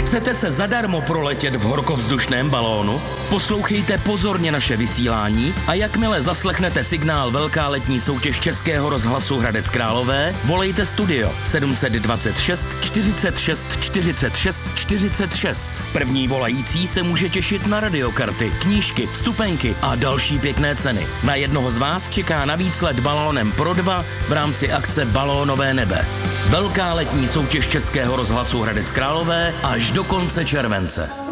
Chcete se zadarmo proletět v horkovzdušném balónu? Poslouchejte pozorně naše vysílání a jakmile zaslechnete signál Velká letní soutěž Českého rozhlasu Hradec Králové, volejte studio 726 46 46 46. První volající se může těšit na radiokarty, knížky, vstupenky a další pěkné ceny. Na jednoho z vás čeká navíc let balónem pro dva v rámci akce Balónové nebe. Velká letní soutěž Českého rozhlasu Hradec Králové až do konce července.